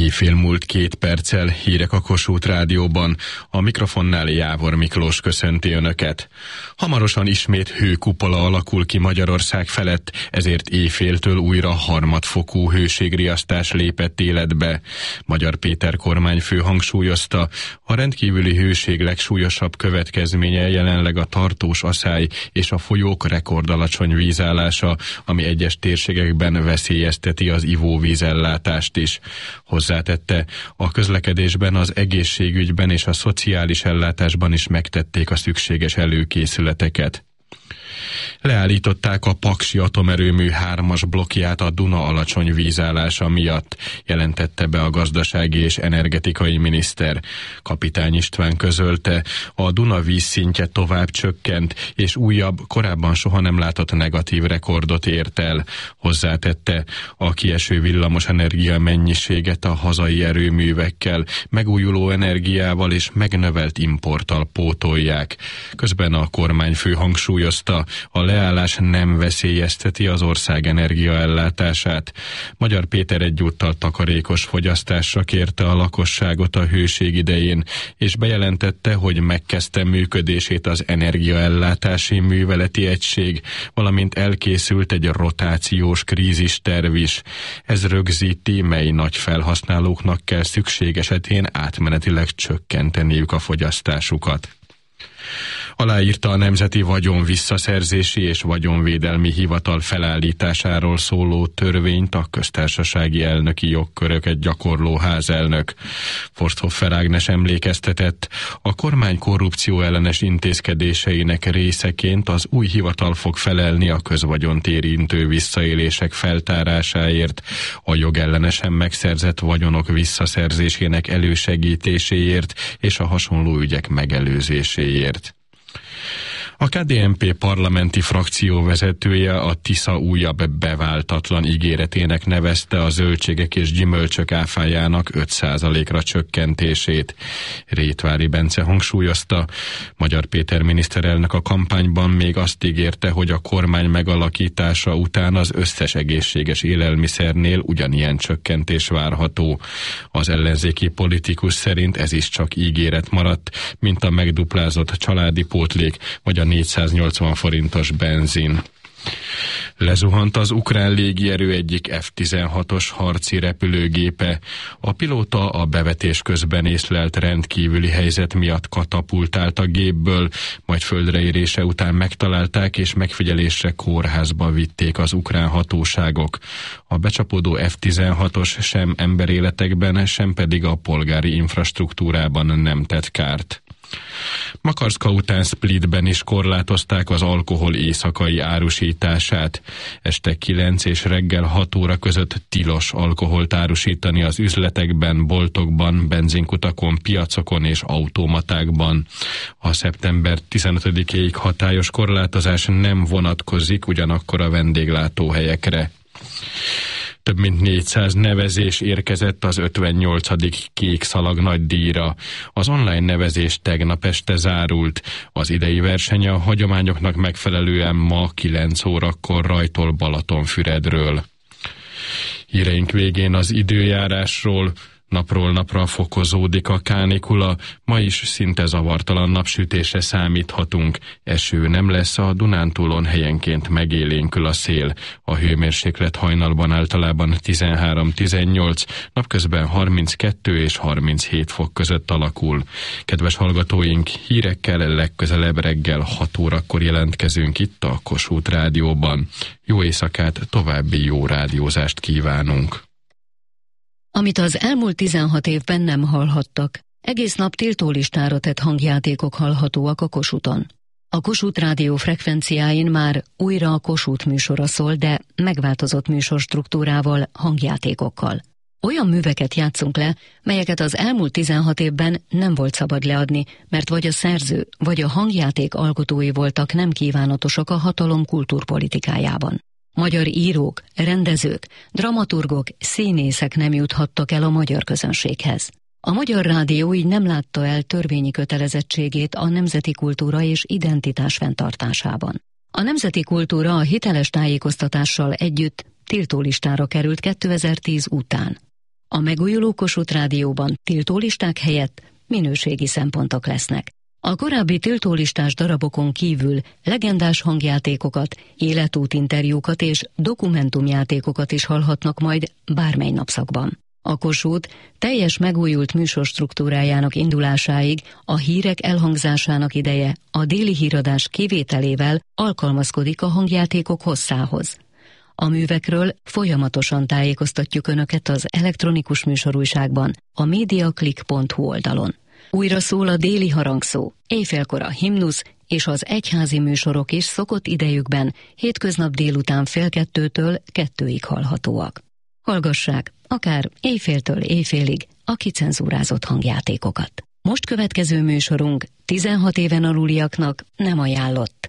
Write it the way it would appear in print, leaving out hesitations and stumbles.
Éjfél múlt 2 perccel, hírek a Kossuth Rádióban. A mikrofonnál Jávor Miklós köszönti Önöket. Hamarosan ismét hőkupola alakul ki Magyarország felett, ezért éjféltől újra harmadfokú hőségriasztás lépett életbe. Magyar Péter kormányfő hangsúlyozta, a rendkívüli hőség legsúlyosabb következménye jelenleg a tartós aszály és a folyók rekordalacsony vízállása, ami egyes térségekben veszélyezteti az ivóvízellátást is. Hozzátette, a közlekedésben, az egészségügyben és a szociális ellátásban is megtették a szükséges előkészületeket. Leállították a Paksi atomerőmű 3-as blokkját a Duna alacsony vízállása miatt, jelentette be a gazdasági és energetikai miniszter. Kapitány István közölte, a Duna vízszintje tovább csökkent, és újabb, korábban soha nem látott negatív rekordot ért el. Hozzátette, a kieső villamos energia mennyiséget a hazai erőművekkel, megújuló energiával és megnövelt importtal pótolják. Közben a kormányfő hangsúlyozta, a leállás nem veszélyezteti az ország energiaellátását. Magyar Péter egyúttal takarékos fogyasztásra kérte a lakosságot a hőség idején, és bejelentette, hogy megkezdte működését az energiaellátási műveleti egység, valamint elkészült egy rotációs krízisterv is. Ez rögzíti, mely nagy felhasználóknak kell szükség esetén átmenetileg csökkenteniük a fogyasztásukat. Aláírta a Nemzeti Vagyon Visszaszerzési és Vagyonvédelmi Hivatal felállításáról szóló törvényt a köztársasági elnöki jogköröket gyakorló házelnök. Forsthoffer Ágnes emlékeztetett, a kormány korrupció ellenes intézkedéseinek részeként az új hivatal fog felelni a közvagyont érintő visszaélések feltárásáért, a jogellenesen megszerzett vagyonok visszaszerzésének elősegítéséért és a hasonló ügyek megelőzéséért. A KDNP parlamenti frakció vezetője a Tisza újabb beváltatlan ígéretének nevezte a zöldségek és gyümölcsök áfájának 5%-ra csökkentését. Rétvári Bence hangsúlyozta, Magyar Péter miniszterelnök a kampányban még azt ígérte, hogy a kormány megalakítása után az összes egészséges élelmiszernél ugyanilyen csökkentés várható. Az ellenzéki politikus szerint ez is csak ígéret maradt, mint a megduplázott családi pótlék vagy a 480 forintos benzin. Lezuhant az ukrán légierő egyik F-16-os harci repülőgépe. A pilóta a bevetés közben észlelt rendkívüli helyzet miatt katapultált a gépből, majd földre érése után megtalálták és megfigyelésre kórházba vitték az ukrán hatóságok. A becsapódó F-16-os sem emberéletekben, sem pedig a polgári infrastruktúrában nem tett kárt. Makarszka után Splitben is korlátozták az alkohol éjszakai árusítását. Este 9 és reggel 6 óra között tilos alkoholt árusítani az üzletekben, boltokban, benzinkutakon, piacokon és automatákban. A szeptember 15-éig hatályos korlátozás nem vonatkozik ugyanakkor a vendéglátóhelyekre. Több mint 400 nevezés érkezett az 58. Kék Szalag nagydíjra. Az online nevezés tegnap este zárult. Az idei verseny a hagyományoknak megfelelően ma 9 órakor rajtol Balatonfüredről. Híreink végén az időjárásról. Napról napra fokozódik a kánikula, ma is szinte zavartalan napsütésre számíthatunk. Eső nem lesz, a Dunántúlon helyenként megélénkül a szél. A hőmérséklet hajnalban általában 13-18, napközben 32 és 37 fok között alakul. Kedves hallgatóink, hírekkel legközelebb reggel 6 órakor jelentkezünk itt a Kossuth Rádióban. Jó éjszakát, további jó rádiózást kívánunk! Amit az elmúlt 16 évben nem hallhattak. Egész nap tiltólistára tett hangjátékok hallhatóak a Kossuthon. A Kossuth Rádió frekvenciáin már újra a Kossuth műsora szól, de megváltozott műsorstruktúrával, hangjátékokkal. Olyan műveket játszunk le, melyeket az elmúlt 16 évben nem volt szabad leadni, mert vagy a szerző, vagy a hangjáték alkotói voltak nem kívánatosak a hatalom kultúrpolitikájában. Magyar írók, rendezők, dramaturgok, színészek nem juthattak el a magyar közönséghez. A Magyar Rádió így nem látta el törvényi kötelezettségét a nemzeti kultúra és identitás fenntartásában. A nemzeti kultúra a hiteles tájékoztatással együtt tiltólistára került 2010 után. A megújuló Kossuth Rádióban tiltólisták helyett minőségi szempontok lesznek. A korábbi tiltólistás darabokon kívül legendás hangjátékokat, életútinterjúkat és dokumentumjátékokat is hallhatnak majd bármely napszakban. A Kossuth teljes megújult műsorstruktúrájának indulásáig a hírek elhangzásának ideje a déli híradás kivételével alkalmazkodik a hangjátékok hosszához. A művekről folyamatosan tájékoztatjuk Önöket az elektronikus műsorújságban, a mediaclick.hu oldalon. Újra szól a déli harangszó, éjfélkor a himnusz és az egyházi műsorok is szokott idejükben hétköznap délután 1:30-től 2-ig hallhatóak. Hallgassák, akár éjféltől éjfélig a kicenzúrázott hangjátékokat. Most következő műsorunk 16 éven aluliaknak nem ajánlott.